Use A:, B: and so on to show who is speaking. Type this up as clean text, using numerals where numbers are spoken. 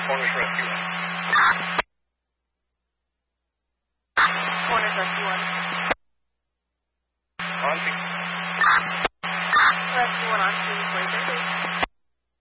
A: Corners Rescue 1.
B: Corners Rescue 1.
A: On scene.
B: Rescue 1 on scene, please.